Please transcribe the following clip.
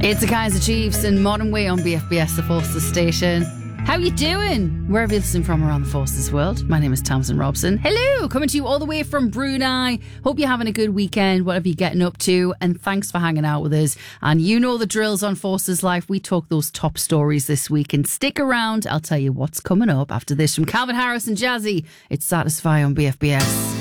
It's the Kaiser Chiefs in Modern Way on BFBS, the Forces station. How you doing? Wherever you're listening from around the Forces world. My name is Tamsin Robson. Hello, coming to you all the way from Brunei. Hope you're having a good weekend, whatever you're getting up to. And thanks for hanging out with us. And you know the drills on Forces Life. We talk those top stories this week. And stick around. I'll tell you what's coming up after this from Calvin Harris and Jazzy. It's Satisfy on BFBS.